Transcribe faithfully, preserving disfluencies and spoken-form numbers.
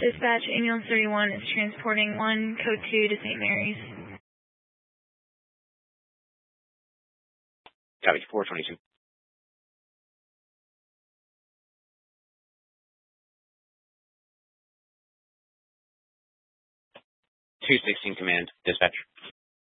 Dispatch, ambulance thirty-one is transporting one, code two to Saint Mary's. Copy, four twenty-two. two sixteen command, dispatch.